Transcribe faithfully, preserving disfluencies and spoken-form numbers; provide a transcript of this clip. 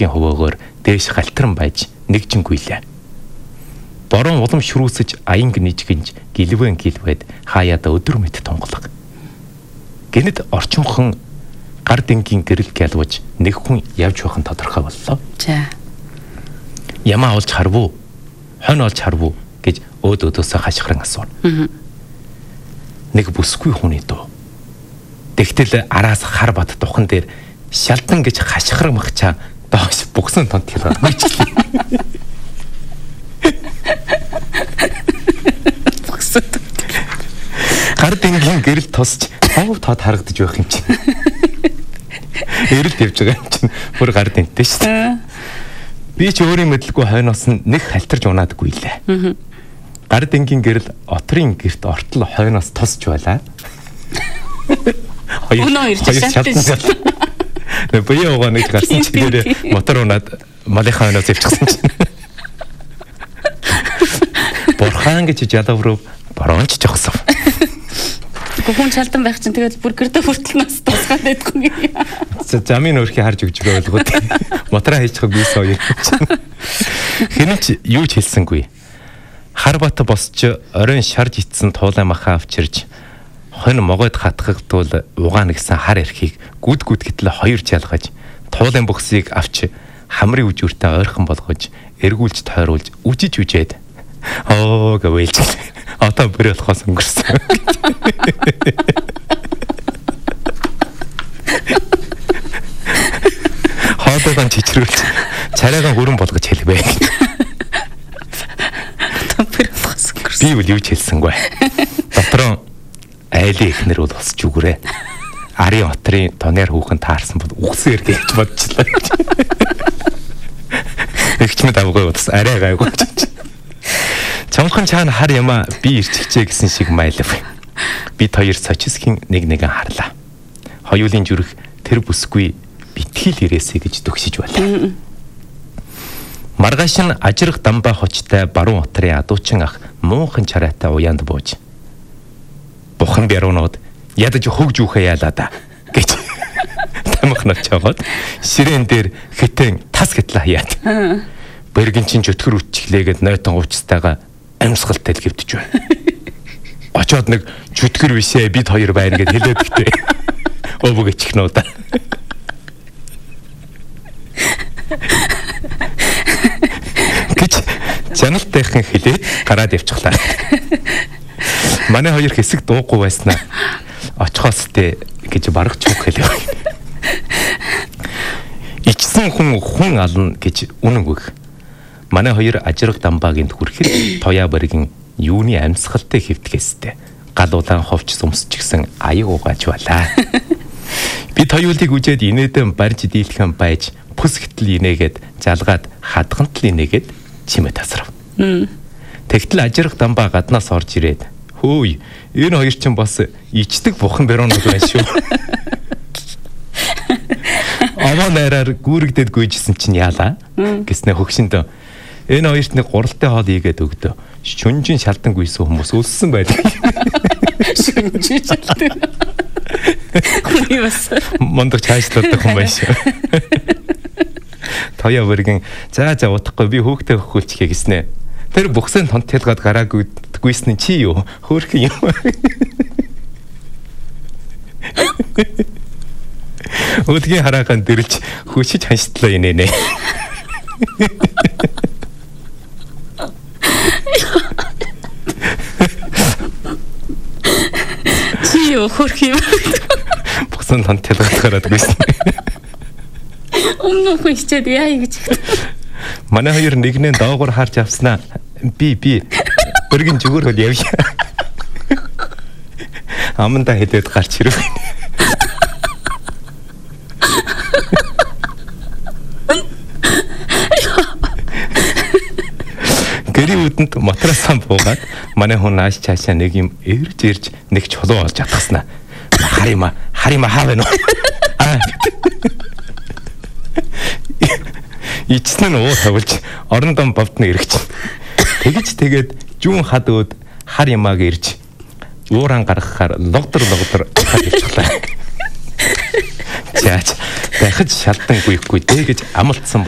цэвэргийн хөвөөгөөр дээш галтарн байж нэгжингүйлээ. Борон улам ширүүсэж аянг нижгэнж гэлвэн гэлвэд хаяада өдөр мэт тунгалаг. Гэнэт орчимхон гар дэнгийн гэрэл гялваж нэг хүн явж байхын тодорхой боллоо. За. Ямаа олж харвуу? Хонь олж харвуу гэж өөд өдөөсөө хашгиран асуув. Нэг бүсгүй хүний дуу. Тэгтэл араас хар бат духан дээр шалдан гэж хашгиран махчаа доош бүгсэн тонт хэлээд мичлээ. Гар дэнгийн гэрэл тосч хов тод харагдаж байх юм чинь. Эрэлд явж байгаа юм чинь бүр гар дэнтэй шүү дээ. Би ч өөрийн мэдлгүй хойноос нь нэг халтарж унаадаггүй лээ. Гар дэнгийн гэрэл отрын герт ортол хойноос тосч байлаа. Өнөө ирж шалтсан. Нэ бие угаа нэг гарсан чигээр мотор унаад малынхаа хойноос явчихсан чинь. Борхан гэж жалавруу боронч жогсов. Хүн шалдан байх чинь тэгэл бүр гэрдэ хүртэл нас тусгаад байдгүй. Замын өөрхий харж өгч байгаа байлгүй. Мотора хийчихэг бийс хоёр. Хинч юу ч хэлсэнгүй. Хар бат босч оройн шарж ицсэн туулай махаа авчирж хонь могойд хатгагдвал угаана гэсэн хар эрхийг гүд гүд гэтэл хоёр жалгаж туулайн бөхсийг авч хамрын үжүүртэй ойрхон болгож эргүүлж тойруулж үжиж үжээд оо гэвэлж одоо бүр болохоос өнгөрсөн. Хоодоогоо чичрүүлж царайгаа хүрэн болгож хэлвэ. Одоо бүр болохоос өнгөрсөн. Би үл юу ч хэлсэнгүй. Дотроо айлын эхнэр бол босч үгүрээ. Арын отрын тоноор хүүхэн таарсан бол үгсээр гэж бодчихлаа. Ихчмэд авгаа бас арай гайгүй. Чамхан чаана хар ямаа би ирчихжээ гэсэн шиг майлав. Бид хоёр сочисхийн нэг нэгэн харлаа. Хоёулын зүрх тэр бүсгүй битгийл ирээсэй гэж төгсөж байлаа. Маргааш нь ажирх дамбаа хочтой баруун отрын адуучин ах муухан чараатай уяанд бууж бухан бяруунууд ядаж хөгж үхэ яалаа да гэж тамхнаж чагаад ширээн дээр хитэн тас гэтлээ хаяад. Бэргэн чин чөтгөр үтчихлээгээд нойтон уучтайгаа амьсгалтай л гэвдэж байна. Очоод нэг чөтгөр бишээ бид хоёр байна гэд хэлээд өгтөө. Өвөг ичихнөө да. Гэж жаналтайхан хэлээд гараад явчихлаа. Манай хоёр хэсэг дуугүй байснаа очихоос тээ гэж барах чүг хэлээ. Ичсэн хүн хүн ална гэж үнэн үг. Манай хоёр ажирх дамбаагийн хүрэхэд тоя бэргийн юуны амьсгалтай хэвтгээстэй галуулан ховч сүмсч гисэн аяг угааж балаа. Бид хоёулыг үжээд инээдэн барж дийлхэн байж бүс гитл инээгээд жалгаад хадгантл инээгээд чимээ тасрав. Тэгтэл ажирх дамбаа гаднаас орж ирээд хөөй энэ хоёр ч бас ичдэг бухан бэрүүнүүд байна шүү. Аваа найраар гүүрэгдэд гүйжсэн чинь яалаа гэснэ хөгшөнд энэ хоёрт нэг гуралтай хоол ийгээд өгдөө. Шүнжин шалдан гүйсэн хүмүүс өлссөн байдаг. Шүнжин шалдан. Хүний бас мондох чаашлуулдаг хүн байна шүү. Тоя бэргэн за за утахгүй би хөөхтэй хөхүүлчихье гэснэ. Тэр бүхсэн тонт хэлгээд гараагүй гүйсэн чи юу? Хөөх юм. Өдгийн хараахан дэрэлж хүчиж ханштлаа инээ нэ. Чи юу хөөх юм? Бүхсэн тонт хэлгээд гараад гүйсэн. Өмнө хүн хичээд яа гэж. Манай хоёр нэгнээ доогуур харж авснаа. Би би бэргэн зүгээр хөл явъя. Аманда хэлээд гарч ирв. Гэри үдэнд матрасаа буугаад манай хүн нааш чаашаа нэг юм эрж эрж нэг чулуу олж атгаснаа. Харима харима хаав нь. Ичсэн нь уу тавилж орон дом бовдно эргэж. Тэгэж тэгээд жүүн хад өөд хар ямааг ирж ууран гаргахаар логдор логдор хавчихлаа. Чаач дахиж шалдан гүйхгүй дээ гэж амлцсан